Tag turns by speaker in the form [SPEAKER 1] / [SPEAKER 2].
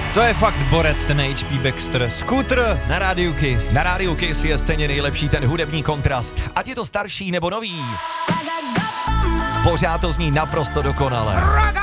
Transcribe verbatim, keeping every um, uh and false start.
[SPEAKER 1] To je fakt borec, ten H P Baxter. Scooter na rádiu Kiss.
[SPEAKER 2] Na rádiu Kiss je stejně nejlepší ten hudební kontrast. Ať je to starší nebo nový. Pořád to zní naprosto dokonale.